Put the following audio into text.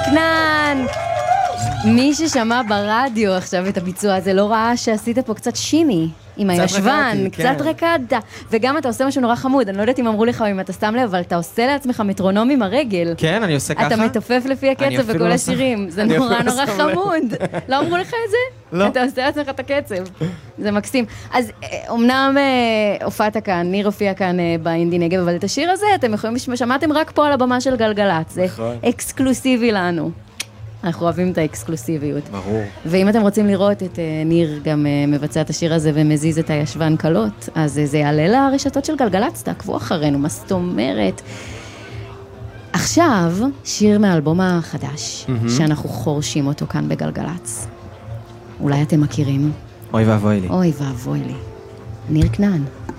כנען. מי ששמע ברדיו עכשיו את הביצוע הזה לא ראה שעשית פה קצת שיני עם הישבן, קצת רקדת, וגם אתה עושה משהו נורא חמוד, אני לא יודעת אם אמרו לך או אם אתה סתם לב, אבל אתה עושה לעצמך מטרונום עם הרגל. כן, אני עושה ככה. אתה מתופף לפי הקצב בכל השירים, זה נורא נורא חמוד. לא אמרו לך את זה? לא. אתה עושה לעצמך את הקצב, זה מקסים. אז אמנם הופעת כאן, ניר הופיע כאן באינדי נגב, אבל את השיר הזה אתם יכולים, שמעתם רק פה על הבמה של גלגלת, זה אקסקלוסיבי לנו. אנחנו אוהבים את האקסקלוסיביות. ברור. ואם אתם רוצים לראות את ניר גם מבצע את השיר הזה ומזיז את הישבן קלות, אז זה יעלה לרשתות של גלגלצ, תעקבו אחרינו, מה זאת אומרת? עכשיו, שיר מהאלבום החדש, שאנחנו חורשים אותו כאן בגלגלצ. אולי אתם מכירים? אוי ואבוי לי. אוי ואבוי לי. ניר כנען.